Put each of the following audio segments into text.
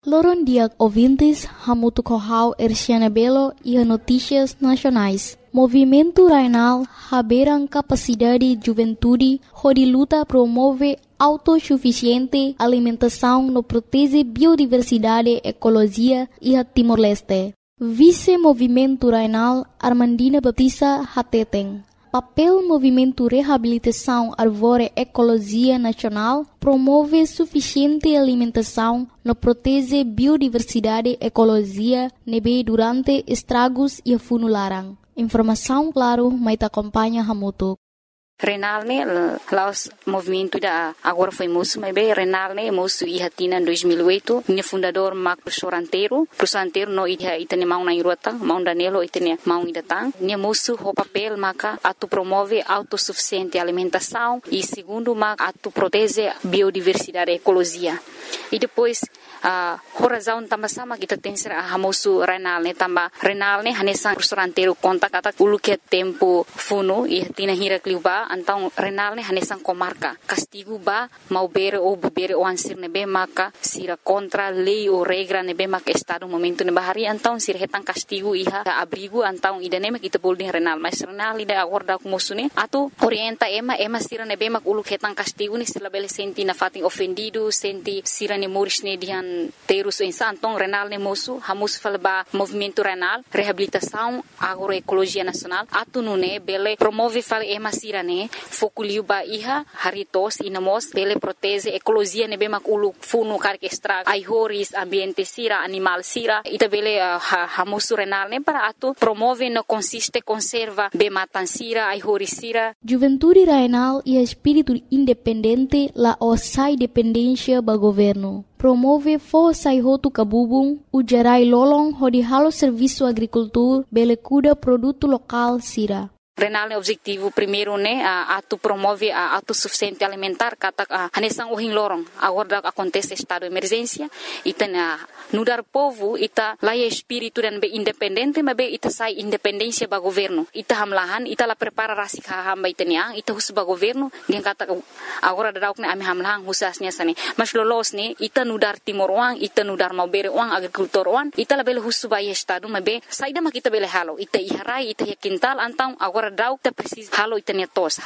Loron dia ouvintes, Hamuto Corral, Erciana Belo e a Notícias Nacionais. Movimento Rainal, haberam capacidade de juventude, onde luta promove autossuficiente alimentação no protege biodiversidade, ecologia e a Timor-Leste. Vice-Movimento Rainal, Armandina Batista Hateten. Papel Movimento Reabilitação Arvore Ecologia Nacional promove suficiente alimentação no protege biodiversidade, ecologia, nebe durante estragos e funularam. Informação, claro, mas acompanha Hamuto. Renal ne laos movimento da agora foi moço, mas bem Renal ne moço e hatina em 2008, minha fundador Marco Soranteiro no itene mau na irota, mau danelo itene mau idatang, minha moço o papel maka atu promove autossuficiente alimentação e segundo maka atu protege biodiversidade ecologia. E depois a razão também sama kita tem ser a moço Renal ne tamba Renal ne hanesan Soranteiro conta kata ulu que tempo funo e hatina hira kliuba então Renal ne hanesan comarca castigo ba mau bere ou bebere o ansir nebe maka sira contra lei ou regra nebe maka estado momento ne bahari então sira hetan castigo iha abrigo então idane mak kita boleh Renal mas Renal ida agora ku musune atu orienta ema sira nebe mak ulu hetan castigo ni sila bele senti na fating ofendido senti sira ne moris ne dihan terus então Renal ne moço hamus falba movimento Renal reabilitação agroecologia nacional atu nune bele promove fal ema sira ne fokuliu ba iha haritos inamos bele protege ecologia ne bemak ulu funu karke extra ai horis ambiente sira animal sira ita bele hamusu Renal ne para atu promove no consiste conserva be matan sira ai horis sira Juventude Rainal e espírito independente la osai dependência ba governo promove força e roto cabubung o gerai lolong hodi halo serviço agricultura bele cuida produto local sira Renal ne objetivo primeiro ne atu promove a autossuficiente alimentar kata hanesan ohin lorong agora acontece estado de emergência ita nudar povo ita laia espírito dan be independente mas be ita sai independência ba governo ita hamlahan ita la prepara rasik hamba itanya ita hus ba governo dia kata agora dauk ne ami hamlahan husasnya sane mas lolos ne ita nudar timor wang ita nudar mau bere wang agricultor wang ita la bele hus ba estado mas be saida mak ita bele halo ita iharai ita quintal antang agora dauk ta precisa halo itanya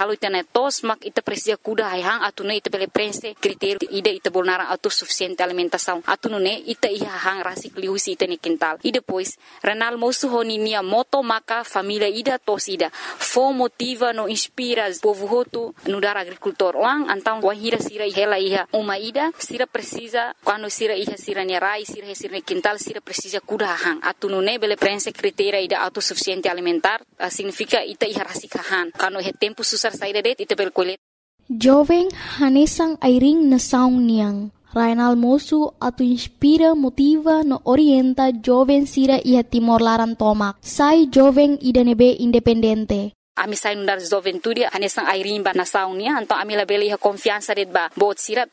tos mak ita precisa kuda hang atune ita bele prense critério ida ita bolnara autossuficiente alimentação atune ita hang rasik liusi itane quintal e depois Renal moço honinia moto maka família ida tos ida fo motiva no inspira povo hotu no dar agricultor wang então wahira sira hela iha uma ida sira precisa quando sira iha sira nerai sira quintal sira precisa kuda hang atune bele prense critério ida autossuficiente alimentar significa ita iha rasik hang quando he tempo susar saída det ita bel colet jovem hanesang airing na saung niang Rainal moço atu inspira, motiva, no orienta jovem sira ia Timor Laran tomak. Sai jovem ida nebe independente. Ami sai nundar juventude hanesang airimba na saunia então ami la beli confiança det ba bot sira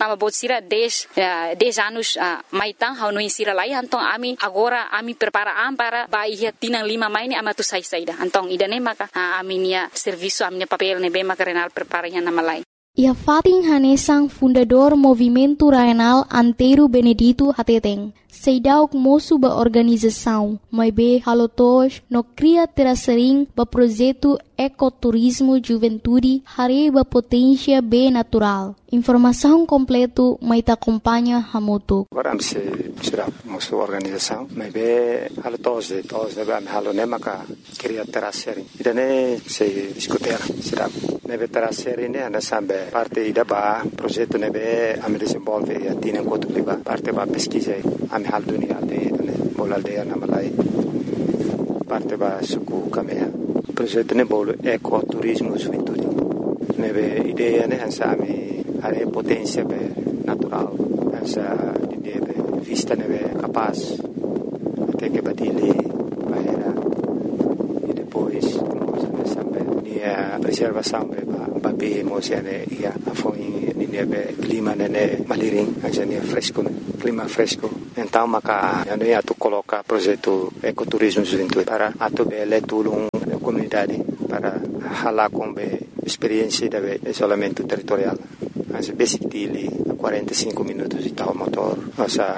10 anos maitang hau no insira lai então ami agora ami prepara para ba ia tinang 5 maini ama tu sai saida então ida ne maka ami nia serviço ami papel ne be maka Renal prepara nya na malai Ia fating hanesang fundador Movimento Rainal Antero Benedito Hateteng. Seidauk moço ba organização, mas be halotos no cria terasering ba projeto ecoturismo juventude hare ba potência be natural. Informação completo mai ta acompanha Hamuto. Agora se será moço organização, mas be halotos de ba halone maka cria terasering. Idane se escutar será nebe terasering ne ana sambe parte ida ba projeto nebe am desenvolve e atina kotu ba parte ba pesquisa am hal dunia aldeia bol aldeia na malai parte ba suku kamea projeto ne bol ecoturismo juventude nebe ideia ne hansa ami are potência be natural hansa ideia be vista nebe capaz até que badile bahera e depois nessa be a preservação be babe mosiane ia foi nebe clima nene maliring hansa fresco clima fresco então maka ano ia tu coloca projeto ecoturismo juventude para atu bele tulung comunidade para hala com experiência de isolamento territorial as basic dili 45 minutos de tal motor nossa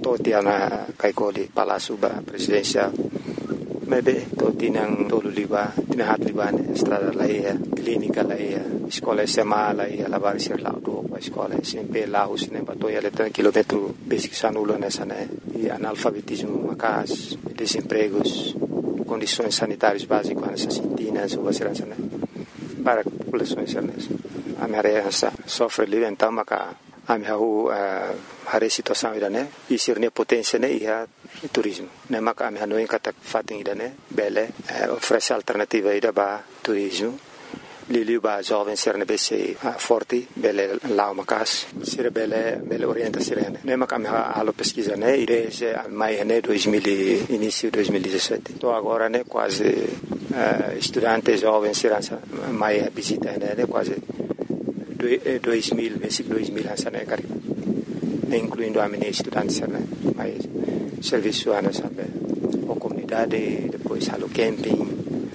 toti ana kaikoli palácio ba presidencial maybe toti nang tolu liba tinahat liba estrada laia clínica laia escola SMA laia lavar ser lá do escola sempre lá os nem bato ia letar quilômetro basic sanulo nessa né e analfabetismo macas desempregos condições sanitárias básicas nessas sintinas ou assim né para populações a minha área sofre ali então maca a minha a situação ida né e ser ne potência né e turismo né maca a minha não encata fatem ida né bele oferece alternativa ida ba turismo Lili ba jovem ser ne bese forte bele lá macas ser bele orienta serena né maca a minha alo pesquisa né desde maio né 2000 início 2017 tô agora né quase estudante jovem ser maio visita né quase 2000, versículo 2000 né, cara, incluindo a minha estudante, né, mas serviço sabe, a comunidade, depois halo camping,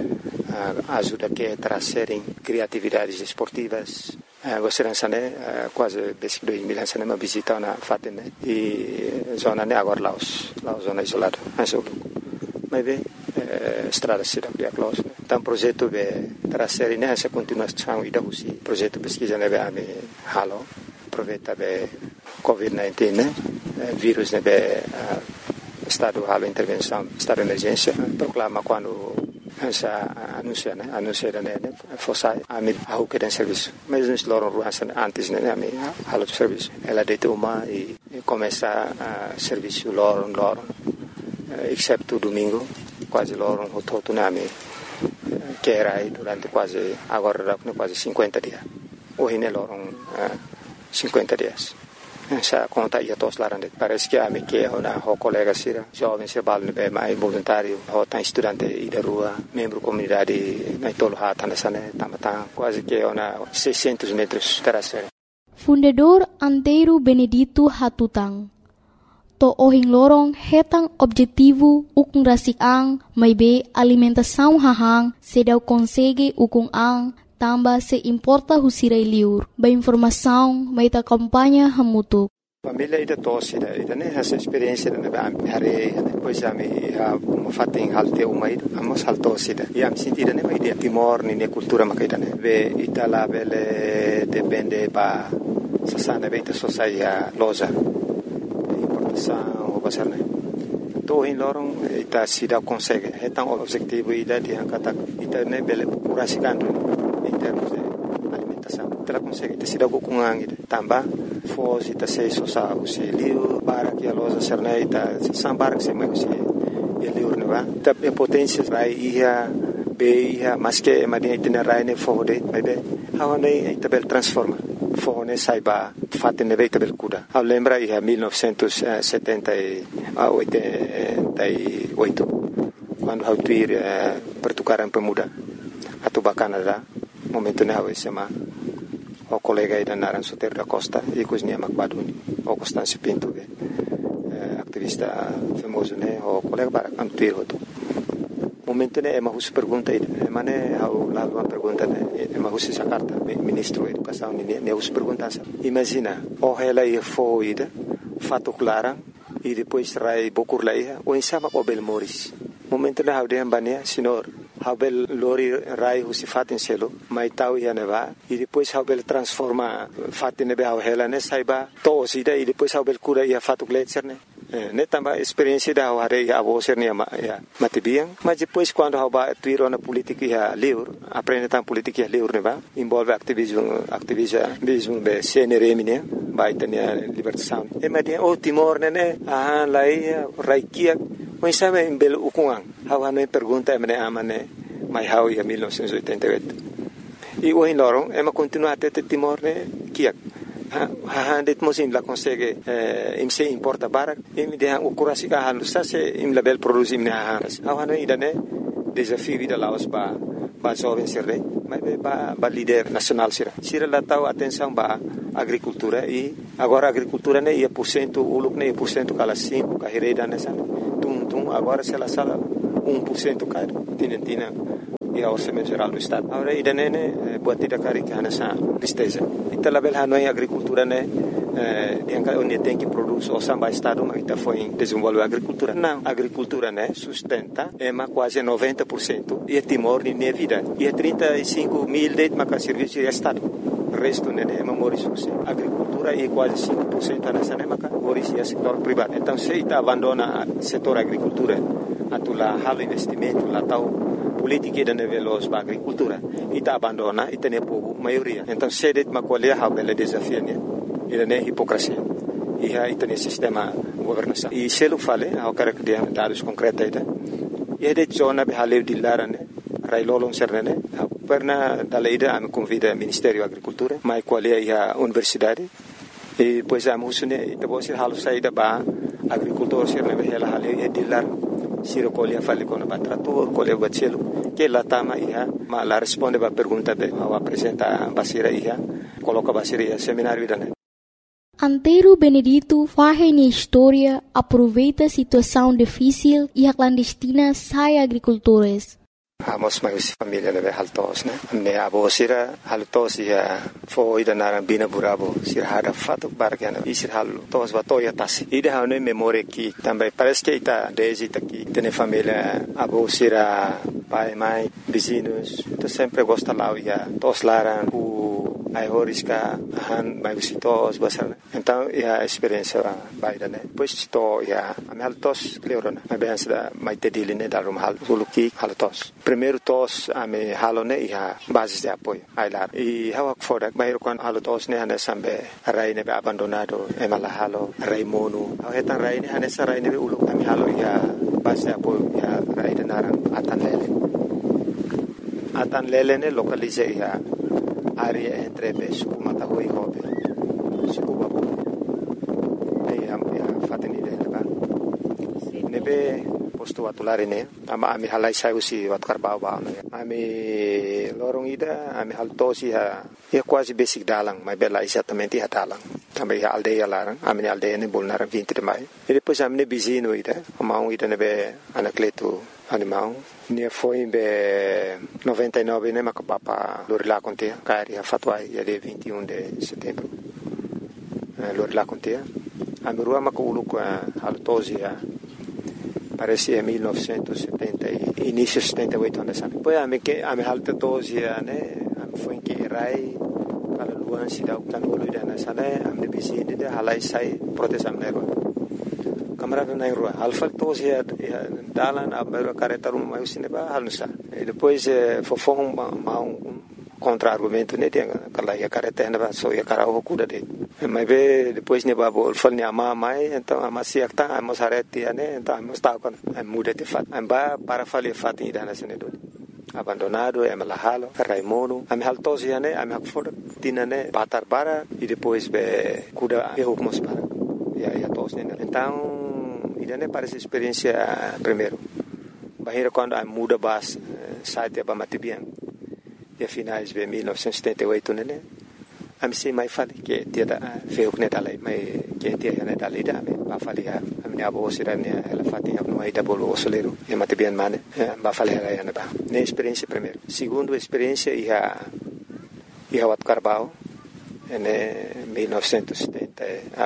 ajuda que trazerem criatividades esportivas, você né, quase versículo 2000 né, uma visita na Fatima e zona né agora lá zona isolada, mas bem estrada cidade é close então projeto de trazer nessa continuação e da usi projeto pesquisa né be halo aproveita be COVID-19 né vírus né be estado halo intervenção estado de emergência proclama quando essa anuncia né fosse a o que tem serviço mas nos loram ruas antes né halo de serviço ela deita uma e começa a serviço loram exceto domingo quase loro todo nome que era aí durante quase agora quase 50 dias hoje ne loro 50 dias essa conta ia todos lá parece que a me que uma colega sira jovem se balne be mais voluntário ou tá estudante e da rua membro comunidade na tolo hata nessa né tamata quase que uma 600 metros terraceira Fundador Antero Benedito Hatutang to ohing lorong hetang objetivo ukung rasik ang may be alimentação hahang sedau consegue ukung ang tamba se importa husiray liur ba informação may ta kampanya hamutuk família ida tosse ida né essa experiência né hare depois a me fatem halte uma ida amos haltosse ida e am sentida né ida timor ni cultura makaida né ve itala bele depende ba sasana beita sociedade loja o pasar né to in lorong ita sida consegue então objetivo ida dia kata ita né bele curasikandu em termos de alimentação ela consegue ita sida kukungang ida tamba fos ita sei sosa usi liu para que a loja serna ita sambar que se mai usi liu ne va ita potência vai ia be ia mas que madia itinerário ne fode vai be hawane ita bel transforma fone saiba fatene veita bel kuda a lembra ia 1978 quando eu tuir pertukaran pemuda atau Canada momento ne hawe sema o colega ida naran Soter da Costa e cozinha Macbaduni o Constâncio Pinto activista famoso né o colega para antuir hoto momento né uma pergunta ida mane au lá uma pergunta né uma essa carta ministro da educação né us pergunta imagina o ela ia foi ida fato clara e depois rai bokur lá ia o insama o bel moris momento né haude ambania senhor habel lori rai usi fatin selo mai tau ia neva e depois habel transforma fatin nebe ela né saiba to sida e depois habel cura ia fato gletser né também experiência da hare a você né matibiang mas depois quando haba tuiro na política ia livre aprende tam política ia livre né envolve ativismo be CNRM né vai ter libertação e mas o Timor né lá raikia mas sabe em belo ukungang hawa me pergunta me amane mai hau ia 1988 e o lorong ema continua até Timor né kiak det mosim la consegue im se importa barak im de o kurasi ka halu sa se im label produzim ne hanas awano idane desafio vida laos ba jovem serre mas ba líder nacional sira la tau atenção ba agricultura e agora agricultura ne ia % uluk ne % kala 5 ka hereda nessa tum agora se la sala 1% ka tinentina e a orçamento geral do estado agora idane ne buat tidak kari ka nessa tristeza ita label hanoi agricultura ne onde tem que produzir o samba estado, mas está foi desenvolver a agricultura. Não, a agricultura, né, sustenta quase 90% e é Timor de minha vida. E é 35 mil de serviço de estado. O resto, né, é memória a agricultura é quase 5% nessa época, hoje é setor privado. Então, se está abandona o setor agricultura, lá halo investimento, lá tal política de nível da agricultura, e está abandona e tem pouco maioria. Então, se det macolher a bela desafio, né, ele é hipocrisia. E aí tem sistema governação. E se eu falei, eu quero que dê dados concretos aí, e é de zona de haleu de lara, né, railolong serne, perna dalaida a me convida ao Ministério da Agricultura, mas qual é a universidade, e depois a musune, e depois halo saída para agricultor serne ela haleu é de lara, se recolhe fale com o trator, colhe o bacelo, que lá tama mas lá responde para pergunta be, ao apresenta basira coloca basira seminário né. Antero Benedito faz na história, aproveita a situação difícil e a clandestina sai agricultores. Amos mais família né haltos né me abo sira haltos foi da naran bina burabo sira hada fato barkana e sira haltos batoya tasi ida hane memória que também parece que está desde aqui tem família abo sira pai mãe vizinhos tu sempre gosta lá tos laran ai horiska han mai visitos basar então a experiência baida né depois to am haltos cleorona mas bem da mai tedili né da rum hal suluki haltos primeiro tos ame halone base de apoio ai lá e hawak fodak bairo kon haltos ne hane sambe rai ne abandonado e mala halo rai monu hetan rai ne hane sarai ne ulu ame halo base de apoio rai de naran atan lele ne localize área entre suku Matahui e Hobe suku babu fatini de leba nebe posto atulare ne ama ami halai saiu si watkar bawa ami lorong ida ami haltosi quase basic dalang mas bela exatamente dalang também aldeia larang ami aldeia ne bolnar 20 de maio e depois ami ne bizino ida amau ida nebe anacleto animal ne foi em 99 né macapapa lorila contea cari a fatuai dia 21 de setembro lorila contea a mirua maculu com a haltosia parece 1970 início 78 anos depois a me haltosia né foi que rai para luan sida tanolo dana sale am de bisinde de halai sai protesam nego camarada na rua alfa tos dalan abero careta rum mais cineba halnusa depois fofong contra-argumento né tem aquela careta na só cara o cuda de mas depois ne babo fal ne ama mai então ama siak ta ama sareti né então ama sta con muda de fat amba para fali fat ida na sene do abandonado é malahalo raimono am haltos né am hakfor tinane batar bara e depois cuda erro mos para ya tos né então idane parece experiência primeiro bahira quando a muda bas site ba matibian e finais de 1978 né am se mai fale que dia da feu que neta lai mai que dia né da lida ba fale a minha avó sirane ela fatinha no aí da bolo soleiro e matibian mane ba fale ela né ba ne experiência primeiro segundo experiência e a Carbao em 1970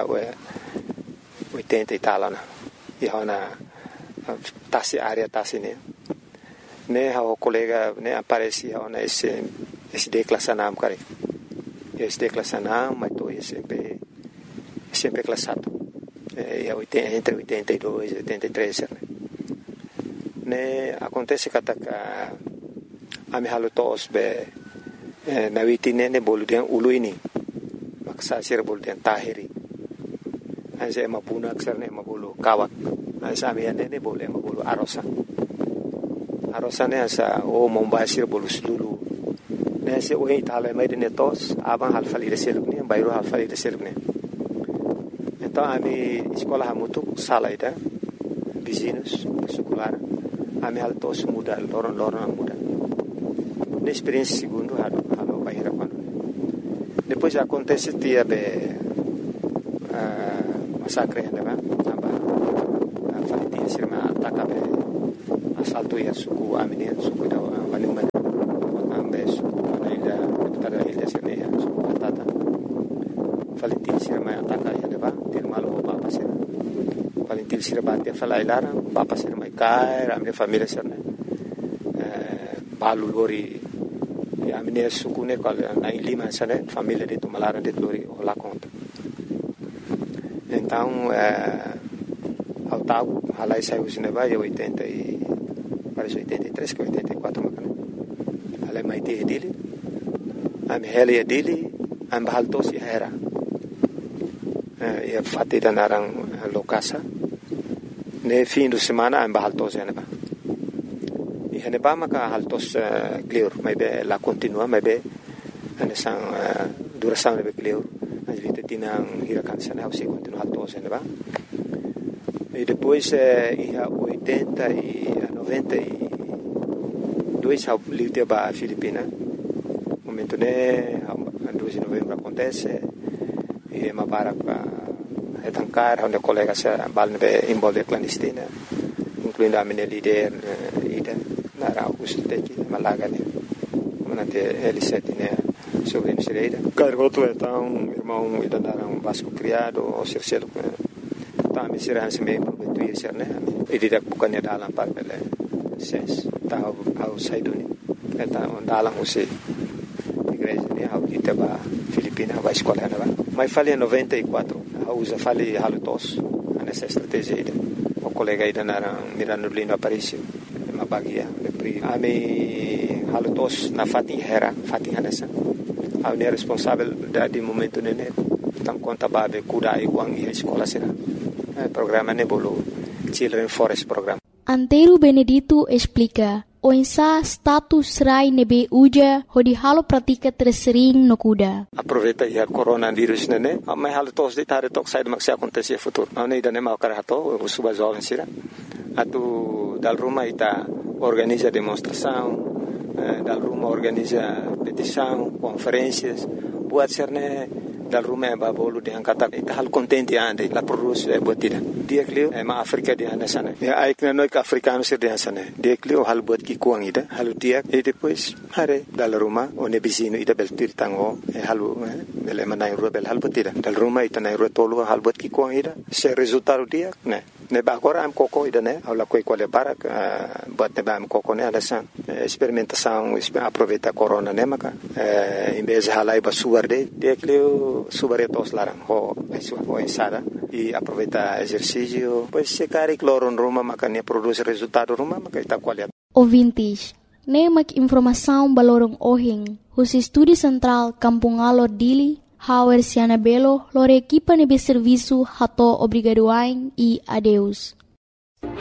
80 e tal né e hona tasi área tasi ne o colega ne aparecia ona esse declassanam cara esse declassanam mas tô sempre classado entre 82 e 83 ne acontece que a me halutos na witine ne boludian uluini maksa sir boludian tahiri anse mapuna kserne mabulu kawak anse amiane ne boleh mabulu arosa ne asa mombasir bolu sulu ne se o itala mai de netos aban halfali de selukni bayro halfali de selukni então ami escola hamutu salaida vizinhos secular ami haltos muda loron muda de experiência segundo halo bahira quando depois acontece dia massacre né aba falitin sirma ataka assalto ya suku aminin suku da manuma ambe suku na ilha sirne suku atata falitin sirma ataka til sirabati falai lara papa sir mai kai ramne família sir né balu lori ya amne sukune kal na lima sane família de Tumalara de lori ola conta então ao tago halai saiu cinema e 80 e parece 83 que 84 macana halai mai te dele am hele dele am bahaltos era e fatti da narang lokasa ne fim de semana am bahaltos ene ba e ene ba maka haltos clear mai be la continua mai be ane sang duração ne be clear as vite tinang hirakan sana au se continua haltos ene ba e depois ia 80 e 92 ao livre ba Filipina momento ne 2 de novembro acontece e ma para etancar onde colega se balne involve clandestina incluindo a minha líder ida na Augusto teki Malaga né manate L7 né sobre Nereida cargoto então irmão ida na Vasco criado o Circelo tá me será se me prometo ir ser né e direct bukannya dalam par pele ses tá ao saiduni então dalam você igreja né ao ita ba Filipina vai escola né mas falei 94 usa falei halutos nessa estratégia aí o colega aí na Mirano Lino Aparício uma bagia a me halutos na Fatihera nessa a minha responsabilidade de momento nene tam conta babe kuda e uang e escola será programa nebolo Children Forest Program. Antero Benedito explica o insa status rai nebe uja hodi halo pratika tersering no kuda. Aproveita ia coronavírus nene, mas halo tos de tare tok sai mak se acontecer futuro. Não nem dane mau karato, o suba jovem sira. Atu dal rumah ita organiza demonstração, dal rumah organiza petição, conferências, buat serne dal rumah babolu de angkata ita hal contente ande la produz botida. Dia klio ma Afrika di anda sana. Ya aikna noi ka africano sir di sana. Dia klio hal bot ki kuang ida, hal dia e depois hare dal rumah one bisino ida bel tir tango halu bele manai ro bel hal botida. Dal rumah ita nai ro tolu hal bot ki kuang ida. Se resultado dia ne ba agora am koko ida ne aula koi quale barak bot ne ba am koko ne ada san experimentação aproveita corona ne maka em vez de halai ba suarde dia klio subaretos larang ho ensada e aproveita exercício pois se cari cloron Roma makanya produz resultado Roma maka ita qualidade ouvintes nemak informação balorong ohing hus estúdio central Kampung Alor Dili Hauer Siana Belo lore equipa nebe serviço hato obrigadoain e adeus